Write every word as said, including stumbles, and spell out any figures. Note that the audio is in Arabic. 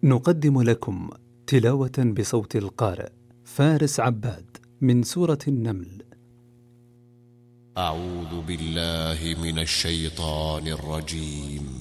نقدم لكم تلاوة بصوت القارئ فارس عباد من سورة النمل. أعوذ بالله من الشيطان الرجيم.